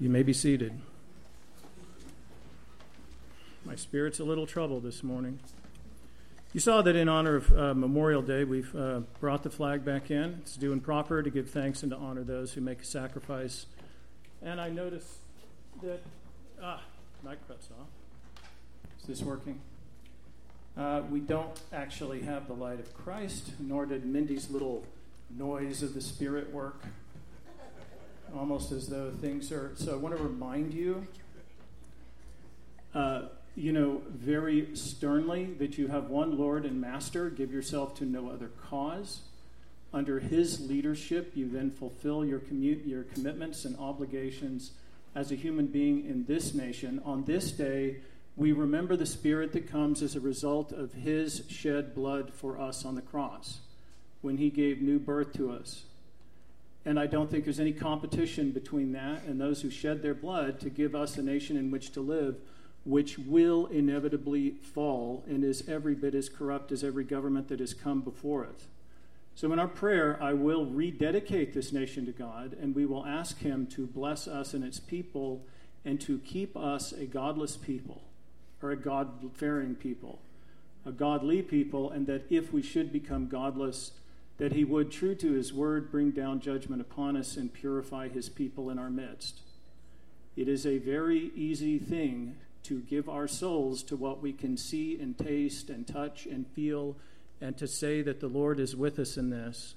You may be seated. My spirit's a little troubled this morning. You saw that in honor of Memorial Day, we've brought the flag back in. It's due and proper to give thanks and to honor those who make a sacrifice. And I noticed that, microphone's off. Is this working? We don't actually have the light of Christ, nor did Mindy's little noise of the Spirit work. Almost as though things are... So I want to remind you, very sternly that you have one Lord and Master. Give yourself to no other cause. Under his leadership, you then fulfill your commitments and obligations as a human being in this nation. On this day, we remember the Spirit that comes as a result of his shed blood for us on the cross, when he gave new birth to us. And I don't think there's any competition between that and those who shed their blood to give us a nation in which to live, which will inevitably fall and is every bit as corrupt as every government that has come before it. So in our prayer, I will rededicate this nation to God, and we will ask him to bless us and its people and to keep us a godless people, or a God-fearing people, a godly people, and that if we should become godless, that he would, true to his word, bring down judgment upon us and purify his people in our midst. It is a very easy thing to give our souls to what we can see and taste and touch and feel, and to say that the Lord is with us in this,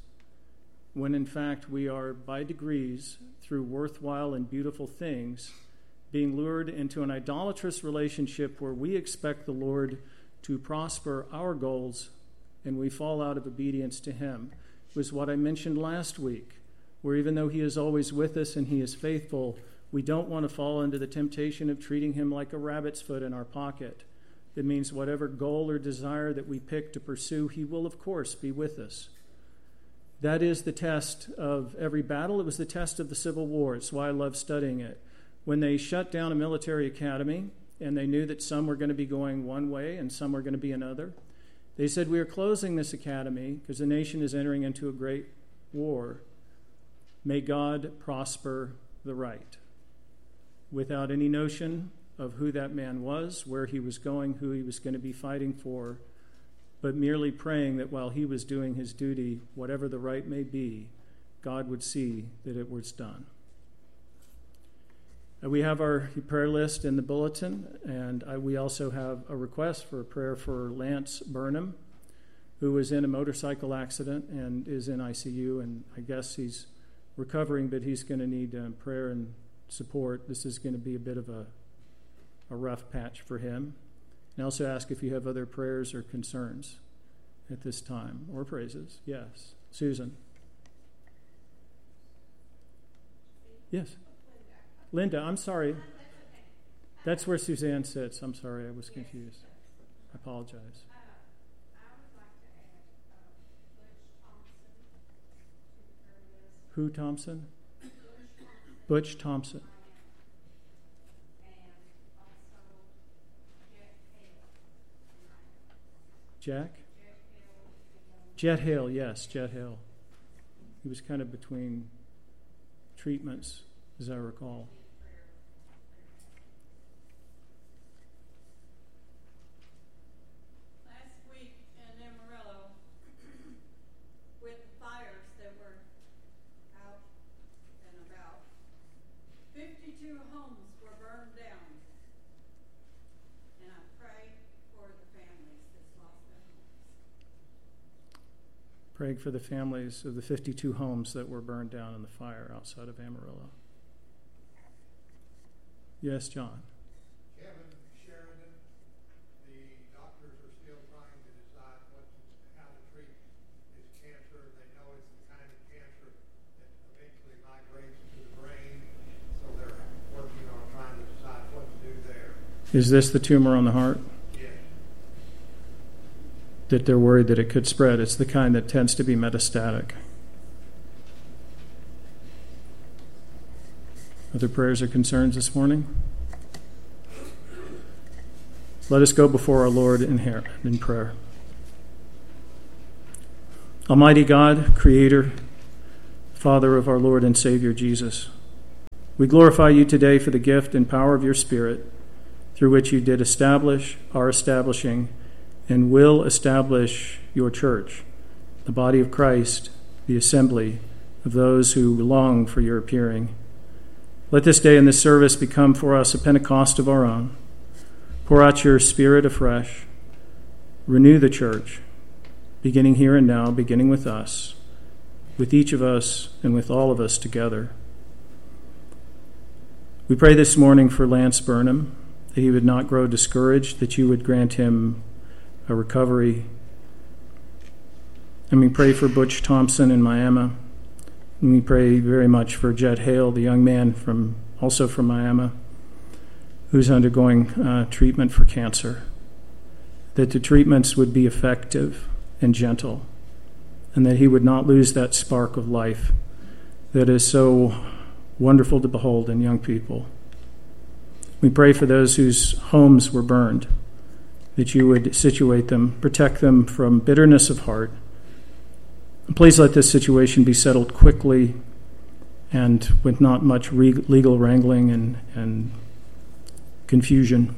when in fact we are by degrees, through worthwhile and beautiful things, being lured into an idolatrous relationship where we expect the Lord to prosper our goals and we fall out of obedience to him. It was what I mentioned last week, where even though he is always with us and he is faithful, we don't want to fall into the temptation of treating him like a rabbit's foot in our pocket. It means whatever goal or desire that we pick to pursue, he will, of course, be with us. That is the test of every battle. It was the test of the Civil War. It's why I love studying it. When they shut down a military academy, and they knew that some were going to be going one way and some were going to be another, they said, we are closing this academy because the nation is entering into a great war. May God prosper the right. Without any notion of who that man was, where he was going, who he was going to be fighting for, but merely praying that while he was doing his duty, whatever the right may be, God would see that it was done. We have our prayer list in the bulletin, and we also have a request for a prayer for Lance Burnham, who was in a motorcycle accident and is in ICU, and I guess he's recovering, but he's going to need prayer and support. This is going to be a bit of a rough patch for him. And I also ask if you have other prayers or concerns at this time, or praises. Yes. Susan. Yes. Linda, I'm sorry. That's where Suzanne sits. I'm sorry, I was confused. I apologize. I would like to add Who Thompson? Butch Thompson. And also Jack? Jet Hale, yes, Jet Hale. He was kind of between treatments, as I recall. Last week in Amarillo, with fires that were out and about, 52 homes were burned down. And I pray for the families that lost their homes. Praying for the families of the 52 homes that were burned down in the fire outside of Amarillo. Yes, John. Kevin Sheridan, the doctors are still trying to decide how to treat his cancer. They know it's the kind of cancer that eventually migrates to the brain, so they're working on trying to decide what to do there. Is this the tumor on the heart? Yes. That they're worried that it could spread. It's the kind that tends to be metastatic. Other prayers or concerns this morning? Let us go before our Lord in prayer. Almighty God, Creator, Father of our Lord and Savior Jesus, We glorify you today for the gift and power of your Spirit, through which you did establish, are establishing, and will establish your church, the body of Christ, the assembly of those who long for your appearing. Let this day and this service become for us a Pentecost of our own. Pour out your Spirit afresh. Renew the church, beginning here and now, beginning with us, with each of us and with all of us together. We pray this morning for Lance Burnham, that he would not grow discouraged, that you would grant him a recovery. And we pray for Butch Thompson in Miami. And we pray very much for Jed Hale, the young man also from Miami, who's undergoing treatment for cancer, that the treatments would be effective and gentle, and that he would not lose that spark of life that is so wonderful to behold in young people. We pray for those whose homes were burned, that you would situate them, protect them from bitterness of heart. And please let this situation be settled quickly and with not much legal wrangling and confusion.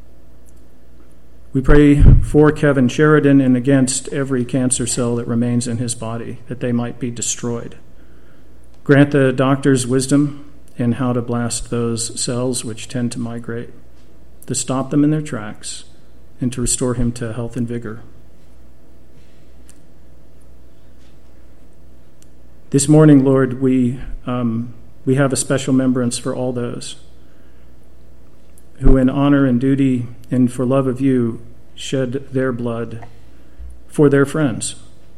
We pray for Kevin Sheridan and against every cancer cell that remains in his body, that they might be destroyed. Grant the doctors wisdom in how to blast those cells which tend to migrate, to stop them in their tracks, and to restore him to health and vigor. This morning, Lord, we have a special remembrance for all those who in honor and duty and for love of you shed their blood for their friends,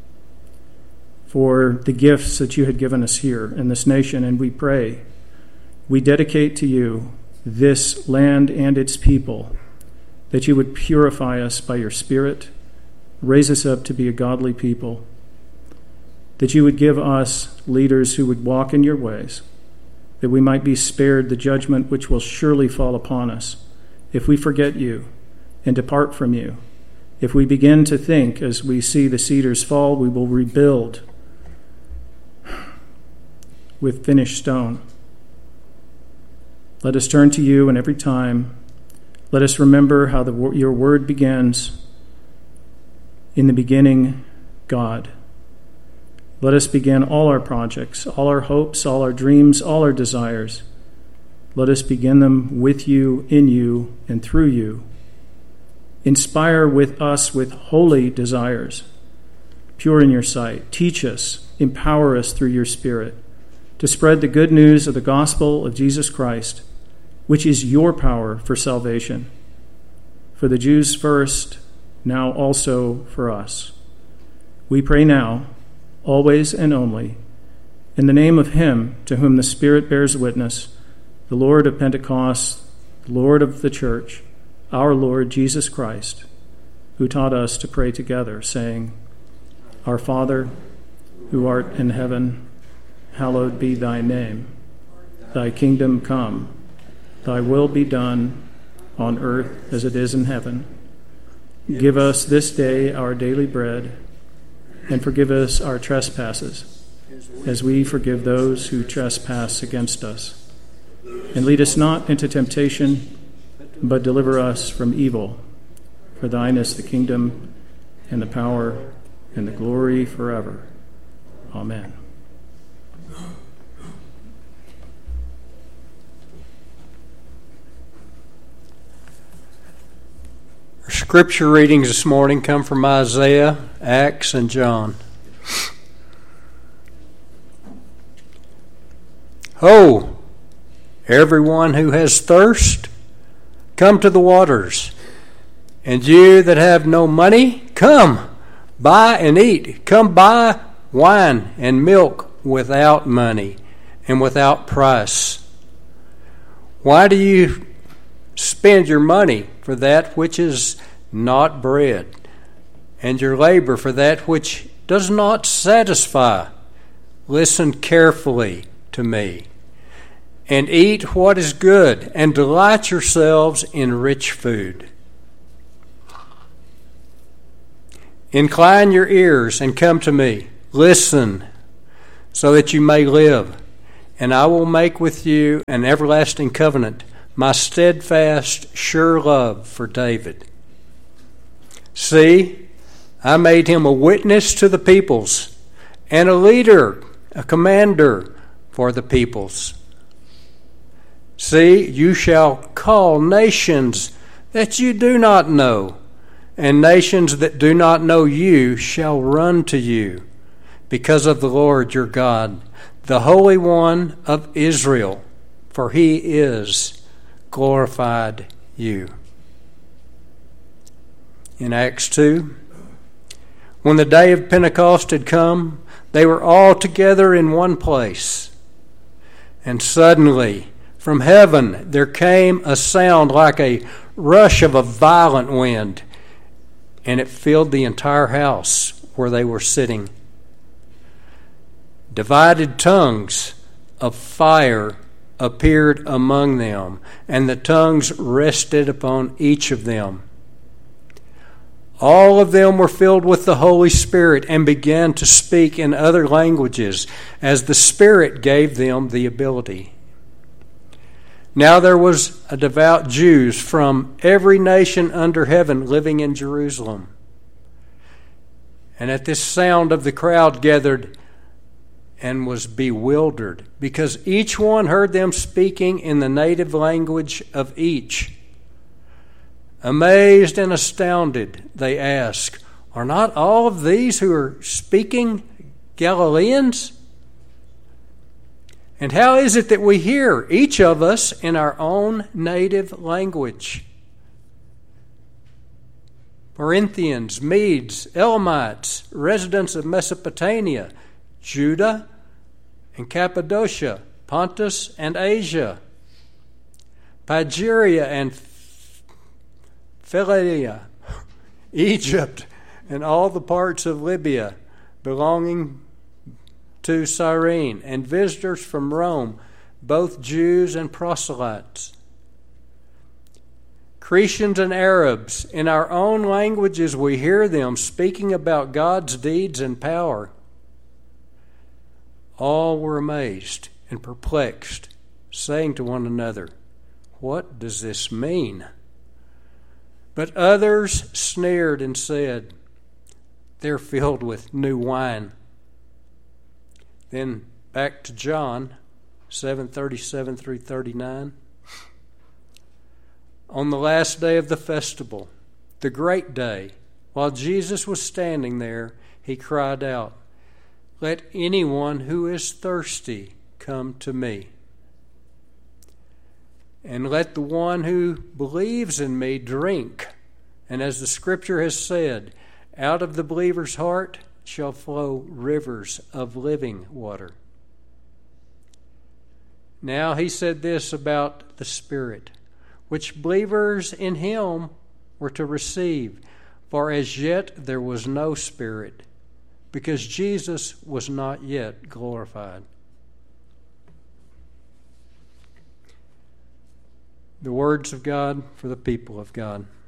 for the gifts that you had given us here in this nation. And we pray, we dedicate to you this land and its people, that you would purify us by your Spirit, raise us up to be a godly people, that you would give us leaders who would walk in your ways, that we might be spared the judgment which will surely fall upon us if we forget you and depart from you. If we begin to think, as we see the cedars fall, we will rebuild with finished stone. Let us turn to you, and every time, let us remember how your word begins. In the beginning, God. Let us begin all our projects, all our hopes, all our dreams, all our desires. Let us begin them with you, in you, and through you. Inspire with us with holy desires, pure in your sight. Teach us, empower us through your Spirit to spread the good news of the gospel of Jesus Christ, which is your power for salvation, for the Jews first, now also for us. We pray now, always and only, in the name of him to whom the Spirit bears witness, the Lord of Pentecost, the Lord of the church, our Lord Jesus Christ, who taught us to pray together, saying, Our Father, who art in heaven, hallowed be thy name. Thy kingdom come. Thy will be done on earth as it is in heaven. Give us this day our daily bread, and forgive us our trespasses, as we forgive those who trespass against us. And lead us not into temptation, but deliver us from evil. For thine is the kingdom, and the power, and the glory forever. Amen. Our scripture readings this morning come from Isaiah, Acts, and John. Ho, everyone who has thirst, come to the waters. And you that have no money, come, buy and eat. Come buy wine and milk without money and without price. Why do you spend your money for that which is not bread, and your labor for that which does not satisfy? Listen carefully to me, and eat what is good, and delight yourselves in rich food. Incline your ears and come to me. Listen, so that you may live, and I will make with you an everlasting covenant, my steadfast, sure love for David. See, I made him a witness to the peoples, and a leader, a commander for the peoples. See, you shall call nations that you do not know, and nations that do not know you shall run to you, because of the Lord your God, the Holy One of Israel, for he is glorified you. In Acts 2, when the day of Pentecost had come, they were all together in one place. And suddenly, from heaven, there came a sound like a rush of a violent wind, and it filled the entire house where they were sitting. Divided tongues of fire appeared among them, and the tongues rested upon each of them. All of them were filled with the Holy Spirit and began to speak in other languages as the Spirit gave them the ability. Now there was a devout Jews from every nation under heaven living in Jerusalem. And at this sound of the crowd gathered and was bewildered, because each one heard them speaking in the native language of each. Amazed and astounded, they asked, "Are not all of these who are speaking Galileans? And how is it that we hear, each of us, in our own native language?" Corinthians, Medes, Elamites, residents of Mesopotamia, Judah and Cappadocia, Pontus and Asia, Phrygia and Philia, Egypt, and all the parts of Libya belonging to Cyrene, and visitors from Rome, both Jews and proselytes. Cretians and Arabs, in our own languages we hear them speaking about God's deeds and power. All were amazed and perplexed, saying to one another, "What does this mean?" But others sneered and said, "They're filled with new wine." Then back to John 7:37 through 39. On the last day of the festival, the great day, while Jesus was standing there, he cried out, "Let anyone who is thirsty come to me. And let the one who believes in me drink. And as the Scripture has said, out of the believer's heart shall flow rivers of living water." Now he said this about the Spirit, which believers in him were to receive, for as yet there was no Spirit, because Jesus was not yet glorified. The words of God for the people of God.